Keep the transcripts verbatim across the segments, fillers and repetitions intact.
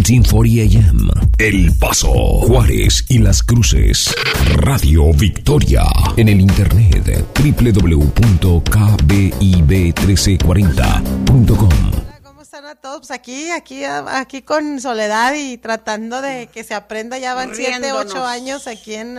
diez cuarenta A M. El Paso, Juárez y Las Cruces. Radio Victoria. En el internet doble u doble u doble u punto k b i b uno tres cuatro cero punto com. ¿Cómo están a todos? Pues aquí, aquí, aquí con Soledad y tratando de que se aprenda. Ya van siete, ocho años aquí en,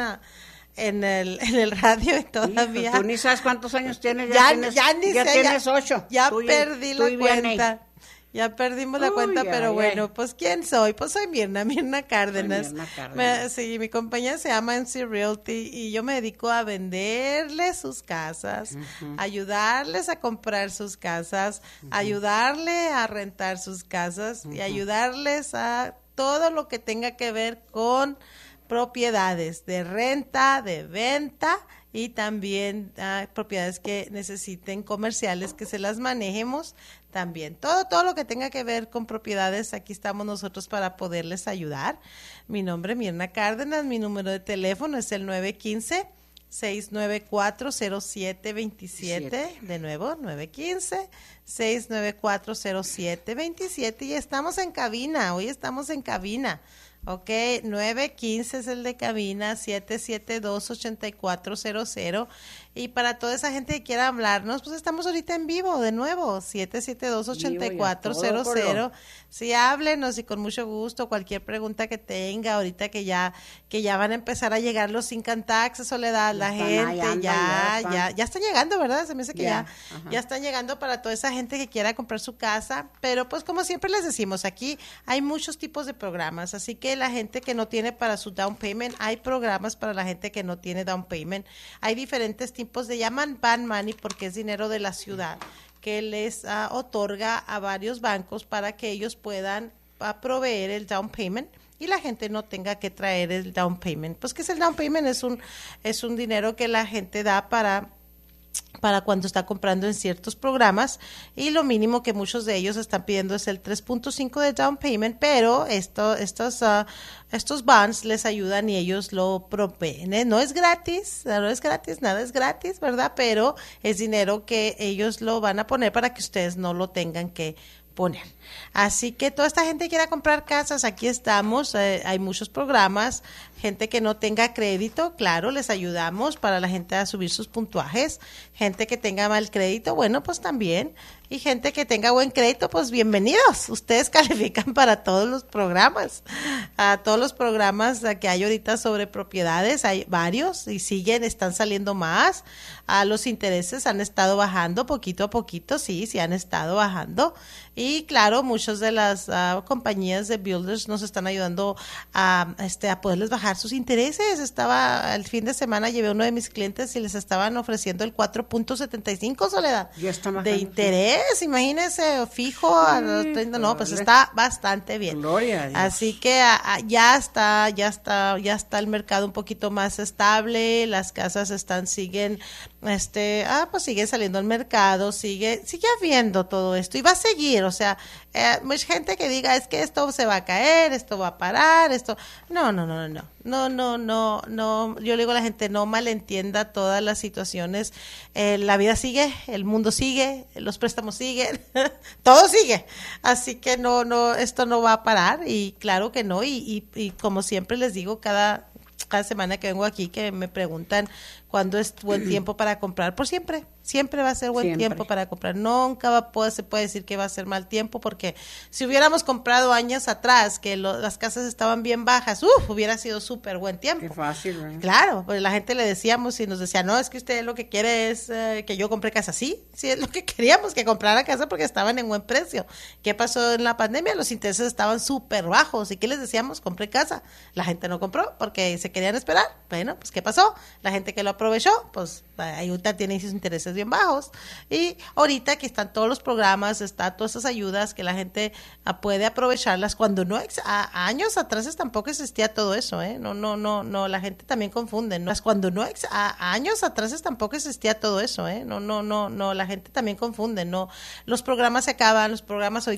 en, el, en el radio y todavía. Hijo, tú ni sabes cuántos años tienes. Ya, ya, tienes, ya ni ya sé, tienes ya, ocho. Ya tú, perdí tú la cuenta. Ya perdimos la Uy, cuenta, pero ay, bueno, ay. pues ¿quién soy? Pues soy Mirna, Mirna Cárdenas. Soy Mirna Cárdenas. Me, sí, mi compañía se llama M C Realty y yo me dedico a venderles sus casas, uh-huh. ayudarles a comprar sus casas, uh-huh. ayudarle a rentar sus casas uh-huh. y ayudarles a todo lo que tenga que ver con propiedades de renta, de venta y también uh, propiedades que necesiten comerciales que se las manejemos también. Todo, todo lo que tenga que ver con propiedades, aquí estamos nosotros para poderles ayudar. Mi nombre es Mirna Cárdenas, mi número de teléfono es el nueve uno cinco, seis nueve cuatro, cero siete dos siete, de nuevo, nueve uno cinco, seis nueve cuatro, cero siete dos siete y estamos en cabina, hoy estamos en cabina. Ok, nueve uno cinco es el de cabina, siete siete dos, ocho cuatro cero cero. Y para toda esa gente que quiera hablarnos, pues estamos ahorita en vivo de nuevo, siete siete dos, ocho cuatro cero cero. Sí, háblenos y con mucho gusto, cualquier pregunta que tenga, ahorita que ya que ya van a empezar a llegar los income taxes, Soledad, la gente, ya, ya, están. ya, ya están llegando, ¿verdad? Se me dice que ya, ya, ya están llegando para toda esa gente que quiera comprar su casa, pero pues como siempre les decimos, aquí hay muchos tipos de programas, así que la gente que no tiene para su down payment, hay programas para la gente que no tiene down payment, hay diferentes tipos de, llaman Band Money porque es dinero de la ciudad, que les uh, otorga a varios bancos para que ellos puedan uh, proveer el down payment y la gente no tenga que traer el down payment. Pues que es el down payment, es un, es un dinero que la gente da para para cuando está comprando en ciertos programas y lo mínimo que muchos de ellos están pidiendo es el tres punto cinco de down payment, pero esto, estos, uh, estos bonds les ayudan y ellos lo proveen, ¿eh? No es gratis, no es gratis, nada es gratis, ¿verdad? Pero es dinero que ellos lo van a poner para que ustedes no lo tengan que poner. Así que toda esta gente que quiera comprar casas, aquí estamos, eh, hay muchos programas, gente que no tenga crédito, claro, les ayudamos para la gente a subir sus puntuajes, gente que tenga mal crédito, bueno, pues también, y gente que tenga buen crédito, pues bienvenidos, ustedes califican para todos los programas, a todos los programas que hay ahorita sobre propiedades, hay varios y siguen, están saliendo más, a los intereses han estado bajando poquito a poquito, sí, sí han estado bajando, y claro, muchas de las uh, compañías de builders nos están ayudando a, este, a poderles bajar sus intereses. Estaba el fin de semana, llevé a uno de mis clientes y les estaban ofreciendo el cuatro punto setenta y cinco, Soledad, de interés, imagínense, fijo, sí, a los treinta, no, pues está bastante bien. Gloria a Dios. Así que a, a, ya está, ya está, ya está el mercado un poquito más estable, las casas están, siguen, este, ah, pues sigue saliendo al mercado, sigue, sigue habiendo todo esto y va a seguir, o sea, eh, mucha gente que diga es que esto se va a caer, esto va a parar, esto, no, no, no, no, no, no, no, no, yo le digo a la gente, no malentienda todas las situaciones, eh, la vida sigue, el mundo sigue, los préstamos siguen, todo sigue, así que no, no, esto no va a parar y claro que no, y, y, y como siempre les digo, cada, cada semana que vengo aquí que me preguntan cuándo es buen tiempo para comprar, por siempre, siempre va a ser buen siempre. tiempo para comprar, nunca va, puede, se puede decir que va a ser mal tiempo, porque si hubiéramos comprado años atrás, que lo, las casas estaban bien bajas, uf, hubiera sido súper buen tiempo. Qué fácil, ¿verdad? Claro, pues la gente le decíamos y nos decía, no, es que usted lo que quiere es eh, que yo compre casa, sí, sí es lo que queríamos, que comprara casa porque estaban en buen precio. ¿Qué pasó en la pandemia? Los intereses estaban súper bajos, ¿y qué les decíamos? Compré casa. La gente no compró porque se querían esperar. Bueno, pues ¿qué pasó? La gente que lo aprovechó, pues ahorita tiene sus intereses bien bajos y ahorita que están todos los programas, está todas esas ayudas que la gente a, puede aprovecharlas cuando no, ex, a, años atrás tampoco existía todo eso, ¿eh? No, no, no, no, la gente también confunde, ¿no? Cuando no, ex, a, años atrás tampoco existía todo eso, ¿eh? No, no, no, no, la gente también confunde, ¿no? Los programas se acaban, los programas ahorita